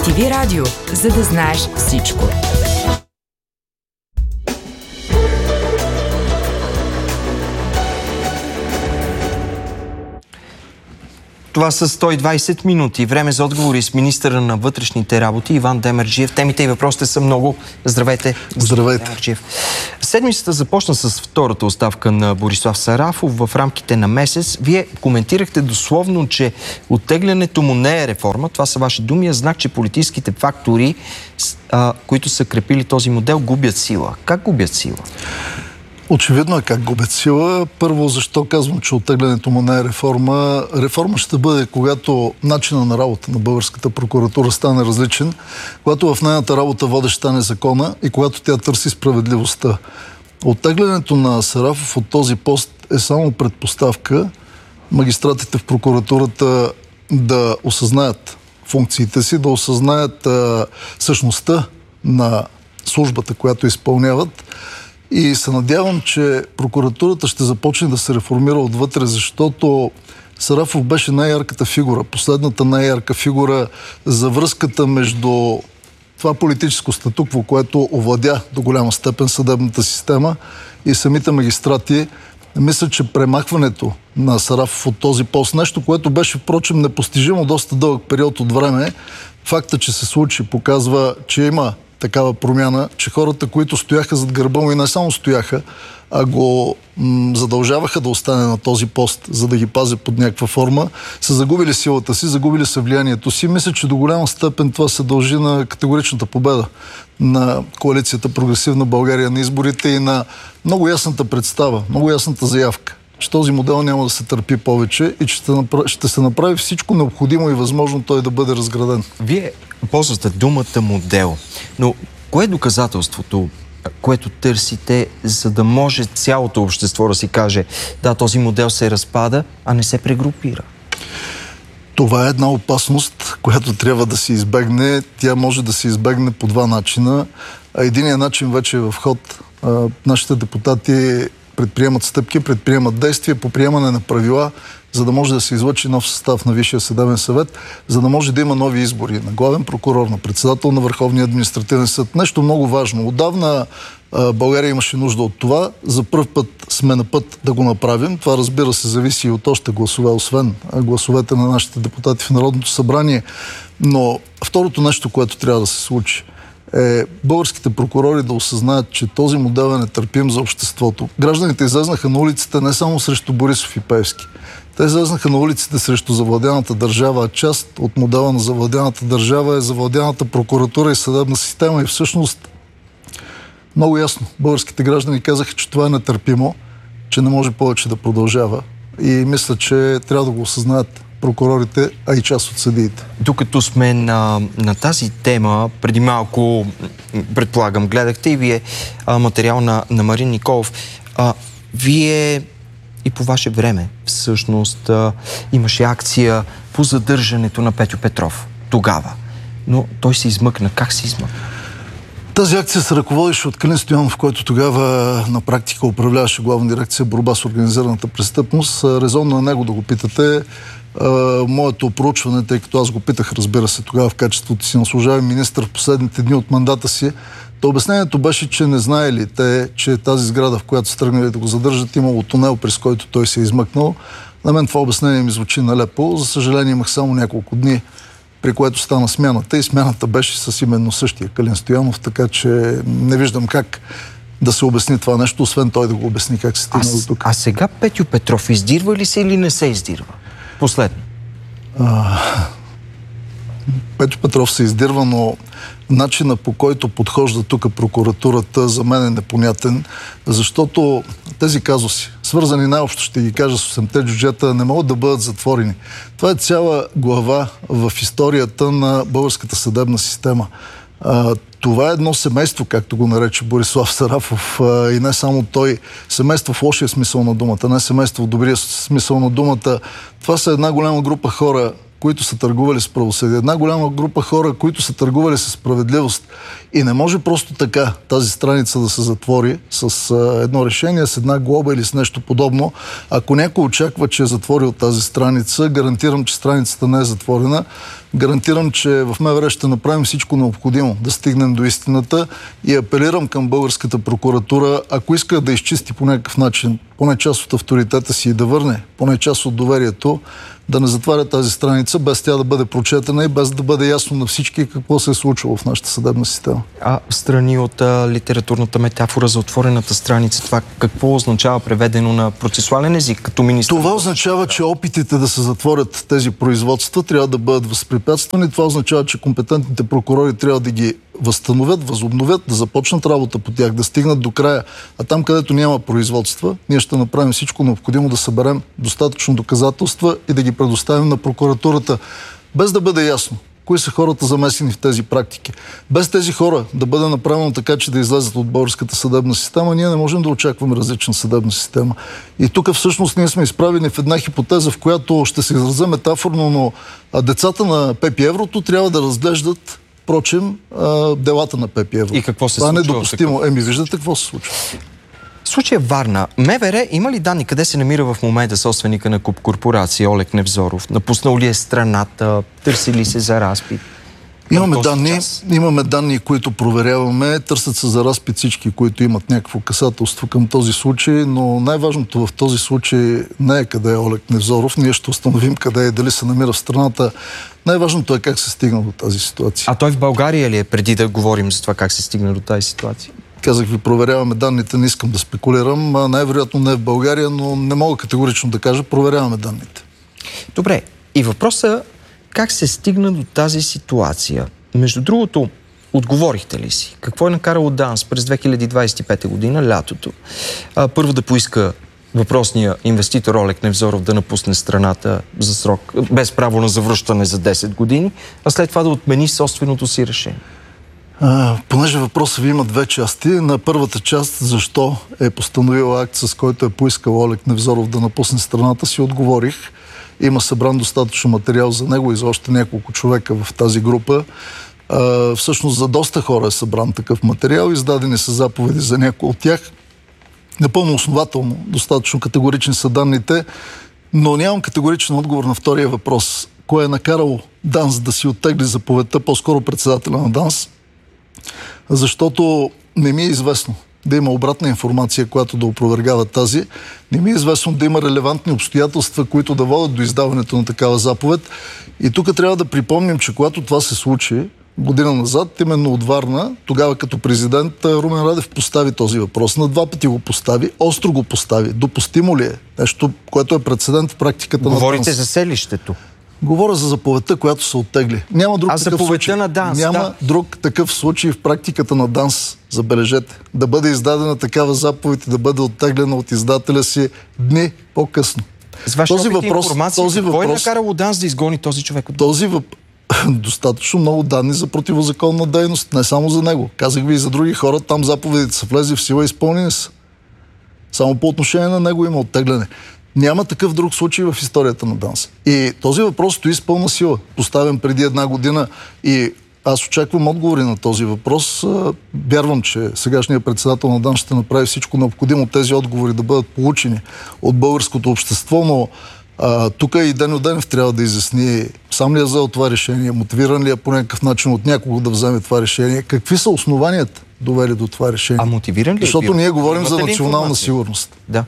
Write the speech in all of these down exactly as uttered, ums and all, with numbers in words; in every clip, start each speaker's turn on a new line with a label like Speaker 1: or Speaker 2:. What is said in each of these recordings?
Speaker 1: Ти ви Радио, за да знаеш всичко.
Speaker 2: Това са сто и двайсет минути. Време за отговори с министъра на вътрешните работи Иван Демерджиев. Темите и въпросите са много. Здравейте.
Speaker 3: Здравейте.
Speaker 2: Демерджиев. Седмицата започна с втората оставка на Борислав Сарафов в рамките на месец. Вие коментирахте дословно, че оттеглянето му не е реформа. Това са ваши думи, а знак, че политическите фактори, а, които са крепили този модел, губят сила. Как губят сила?
Speaker 3: Очевидно е как губят сила. Първо, защо казвам, че оттеглянето му не е реформа? Реформа ще бъде, когато начина на работа на българската прокуратура стане различен, когато в нейната работа водещ стане закона и когато тя търси справедливостта. Оттеглянето на Сарафов от този пост е само предпоставка магистратите в прокуратурата да осъзнаят функциите си, да осъзнаят а, същността на службата, която изпълняват. И се надявам, че прокуратурата ще започне да се реформира отвътре, защото Сарафов беше най-ярката фигура, последната най-ярка фигура за връзката между това политическо статукво, което овладя до голяма степен съдебната система и самите магистрати. Мисля, че премахването на Сарафов от този пост, нещо, което беше, впрочем, непостижимо доста дълъг период от време, факта, че се случи, показва, че има такава промяна, че хората, които стояха зад гърба му и не само стояха, а го м- задължаваха да остане на този пост, за да ги пази под някаква форма, са загубили силата си, загубили са влиянието си. Мисля, че до голяма степен това се дължи на категоричната победа на коалицията Прогресивна България на изборите и на много ясната представа, много ясната заявка, че този модел няма да се търпи повече и че ще, направи, ще се направи всичко необходимо и възможно той да бъде разграден.
Speaker 2: Вие ползвате думата модел, но кое е доказателството, което търсите, за да може цялото общество да си каже, да, този модел се разпада, а не се прегрупира?
Speaker 3: Това е една опасност, която трябва да се избегне. Тя може да се избегне по два начина. Единият начин вече е в ход. Нашите депутати предприемат стъпки, предприемат действия по приемане на правила, за да може да се излъчи нов състав на Висшия съдебен съвет, за да може да има нови избори на главен прокурор, на председател на Върховния административен съд. Нещо много важно. Отдавна а, България имаше нужда от това. За пръв път сме на път да го направим. Това, разбира се, зависи и от още гласове, освен гласовете на нашите депутати в Народното събрание. Но второто нещо, което трябва да се случи, е българските прокурори да осъзнаят, че този модел е нетърпим за обществото. Гражданите излезнаха на улиците не само срещу Борисов и Пеевски. Те излезнаха на улиците срещу завладяната държава, а част от модела на завладяната държава е завладяната прокуратура и съдебна система. И всъщност много ясно българските граждани казаха, че това е нетърпимо, че не може повече да продължава. И мисля, че трябва да го осъзнаят прокурорите, а и част от съдиите.
Speaker 2: Докато сме на, на тази тема, преди малко, предполагам, гледахте и вие а, материал на, на Марин Николов. А, вие и по ваше време, всъщност, а, имаше акция по задържането на Петьо Петров. Тогава. Но той се измъкна. Как се измъкна?
Speaker 3: Тази акция се ръководеше от Калин Стоянов, който тогава на практика управляваше Главна дирекция борба с организираната престъпност. Резонно на него да го питате. Моето проучване, тъй като аз го питах, разбира се, тогава в качеството си на служебен министър в последните дни от мандата си, то обяснението беше, че не знаели те, че тази сграда, в която са тръгнали да го задържат, имало тунел, през който той се е измъкнал. На мен това обяснение ми звучи налепо. За съжаление, имах само няколко дни, при което стана смяната и смяната беше с именно същия Калин Стоянов, така че не виждам как да се обясни това нещо, освен той да го обясни как се стигна до тук.
Speaker 2: А сега Петьо Петров издирва ли се или не се издирва? Последно.
Speaker 3: А, Петьо Петров се издирва, но начина, по който подхожда тук прокуратурата, за мен е непонятен, защото тези казуси, свързани най-общо, ще ги кажа с осемте джуджета, не могат да бъдат затворени. Това е цяла глава в историята на българската съдебна система. А, това е едно семейство, както го нарече Борислав Сарафов, а, и не само той, семейство в лошия смисъл на думата, не семейство в добрия смисъл на думата. Това са една голяма група хора, които са търгували с правосъдие. Една голяма група хора, които са търгували с справедливост. И не може просто така тази страница да се затвори с а, едно решение, с една глоба или с нещо подобно. Ако някой очаква, че е затворил тази страница, гарантирам, че страницата не е затворена. Гарантирам, че в МВР ще направим всичко необходимо да стигнем до истината и апелирам към българската прокуратура, ако иска да изчисти по някакъв начин поне част от авторитета си и да върне поне част от доверието, да не затваря тази страница, без тя да бъде прочетена и без да бъде ясно на всички какво се е случило в нашата съдебна система.
Speaker 2: А страни от а, литературната метафора за отворената страница, това какво означава преведено на процесуален език като министър?
Speaker 3: Това означава, че опитите да се затворят тези производства трябва да бъдат възпрепятствани. Това означава, че компетентните прокурори трябва да ги възстановят, възобновят, да започнат работа по тях, да стигнат до края. А там, където няма производства, ние ще направим всичко необходимо да съберем достатъчно доказателства и да ги предоставим на прокуратурата, без да бъде ясно кои са хората замесени в тези практики. Без тези хора да бъде направено така, че да излезат от българската съдебна система, ние не можем да очакваме различна съдебна система. И тук всъщност ние сме изправени в една хипотеза, в която ще се изразя метафорно, но децата на Пепи Еврото трябва да разглеждат, впрочем, делата на Пепи Еврото.
Speaker 2: И какво се
Speaker 3: Това
Speaker 2: случва?
Speaker 3: е недопустимо. Еми, виждате какво се случва.
Speaker 2: В случая Варна, МВР има ли данни къде се намира в момента собственика на корпорация Олег Невзоров? Напуснал ли е страната? Търси ли се за разпит?
Speaker 3: Имаме данни, имаме данни, които проверяваме. Търсят се за разпит всички, които имат някакво касателство към този случай, но най-важното в този случай не е къде е Олег Невзоров. Ние ще установим къде е, дали се намира в страната. Най-важното е как се стигна до тази ситуация.
Speaker 2: А той в България ли е, преди да говорим за това как се стигна до тази ситуация?
Speaker 3: Казах ви, проверяваме данните, не искам да спекулирам. Най-вероятно не е в България, но не мога категорично да кажа, проверяваме данните.
Speaker 2: Добре, и въпросът как се стигна до тази ситуация? Между другото, отговорихте ли си? Какво е накарало ДАНС през две хиляди двадесет и пета година, лятото? А, първо да поиска въпросния инвеститор Олег Невзоров да напусне страната за срок, без право на завръщане за десет години, а след това да отмени собственото си решение.
Speaker 3: А, понеже въпросът ви има две части. На първата част, защо е постановил акт, с който е поискал Олег Невзоров да напусне страната, си отговорих. Има събран достатъчно материал за него и за още няколко човека в тази група. А, всъщност за доста хора е събран такъв материал. Издадени са заповеди за някои от тях. Напълно основателно, достатъчно категорични са данните, но нямам категоричен отговор на втория въпрос. Кое е накарало ДАНС да си оттегли заповедта, по-скоро председателя на ДАНС? Защото не ми е известно да има обратна информация, която да опровергава тази. Не ми е известно да има релевантни обстоятелства, които да водят до издаването на такава заповед. И тук трябва да припомним, че когато това се случи година назад, именно от Варна, тогава като президент Румен Радев постави този въпрос. На два пъти го постави, остро го постави. Допустимо ли е? Нещо, което е прецедент в практиката на ДАНС.
Speaker 2: Говорите за селището.
Speaker 3: Говоря за заповедта, която се оттегли. Няма друг
Speaker 2: а
Speaker 3: такъв случай.
Speaker 2: На ДАНС,
Speaker 3: Няма
Speaker 2: да.
Speaker 3: друг такъв случай в практиката на ДАНС. Забележете. Да бъде издадена такава заповед и да бъде оттеглена от издателя си дни по-късно.
Speaker 2: С ваша
Speaker 3: този въпрос,
Speaker 2: информация,
Speaker 3: този
Speaker 2: какво
Speaker 3: въпрос,
Speaker 2: е накарало ДАНС да изгони този човек от
Speaker 3: този въп... Достатъчно много данни за противозаконна дейност. Не само за него. Казах ви и за други хора. Там заповедите са влезли в сила и изпълнени са. Само по отношение на него има оттегляне. Няма такъв друг случай в историята на ДАНС. И този въпрос стои с пълна сила. Поставен преди една година и аз очаквам отговори на този въпрос. Вярвам, че сегашният председател на ДАНС ще направи всичко необходимо тези отговори да бъдат получени от българското общество, но а, тук и Деньо Денев трябва да изясни сам ли е взел това решение, мотивиран ли е по някакъв начин от някого да вземе това решение, какви са основанията довели до това решение.
Speaker 2: А мотивиран ли е?
Speaker 3: Защото
Speaker 2: бил?
Speaker 3: ние говорим
Speaker 2: Имате
Speaker 3: за национална сигурност.
Speaker 2: Да.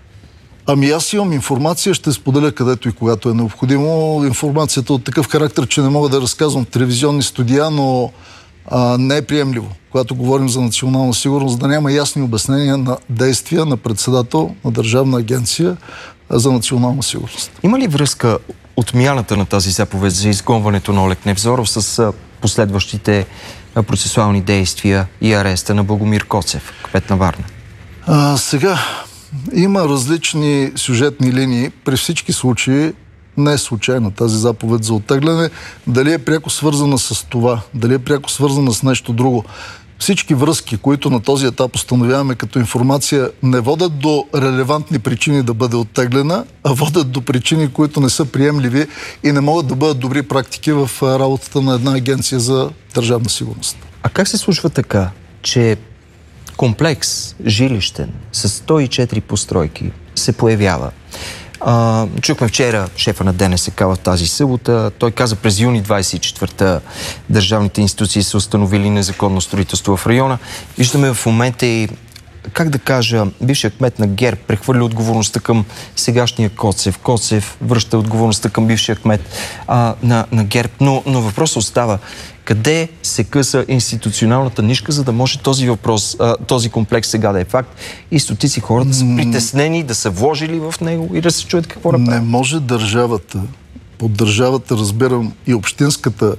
Speaker 3: Ами аз имам информация, ще споделя където и когато е необходимо. Информацията от такъв характер, че не мога да разказвам в телевизионни студия, но а, не е приемливо, когато говорим за национална сигурност, да няма ясни обяснения на действия на председател на Държавна агенция за национална сигурност.
Speaker 2: Има ли връзка отмяната на тази заповед за изгонването на Олег Невзоров с последващите процесуални действия и ареста на Богомир Коцев, кмет на Варна?
Speaker 3: А, сега... Има различни сюжетни линии. При всички случаи не е случайна тази заповед за оттегляне. Дали е пряко свързана с това, дали е пряко свързана с нещо друго. Всички връзки, които на този етап установяваме като информация, не водят до релевантни причини да бъде оттеглена, а водят до причини, които не са приемливи и не могат да бъдат добри практики в работата на една агенция за държавна сигурност.
Speaker 2: А как се случва така, че комплекс жилищен с сто и четири постройки се появява А, чухме вчера шефа на ДНСК в тази събота. Той каза, през юни двадесет и четвърта държавните институции са установили незаконно строителство в района. Виждаме в момента и, как да кажа, бившият кмет на ГЕРБ прехвърля отговорността към сегашния Коцев. Коцев връща отговорността към бившия кмет а, на, на ГЕРБ. Но, но въпросът остава. Къде се къса институционалната нишка, за да може този въпрос, а, този комплекс сега да е факт и стотици хора да са притеснени, да са вложили в него и да се чуят какво да правят?
Speaker 3: Не може държавата, под държавата разбирам и общинската